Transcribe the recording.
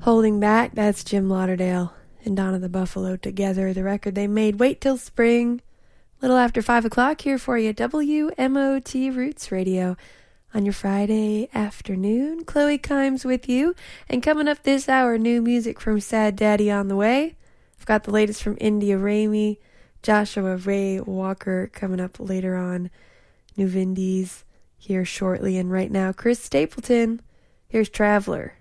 Holding Back, that's Jim Lauderdale and Donna the Buffalo together. The record they made, Wait Till Spring. Little after 5 o'clock here for you, WMOT Roots Radio. On your Friday afternoon, Chloe Kimes with you. And coming up this hour, new music from Sad Daddy on the way. I've got the latest from India Ramey, Joshua Ray Walker coming up later on. New Vindies here shortly. And right now, Chris Stapleton. Here's Traveler.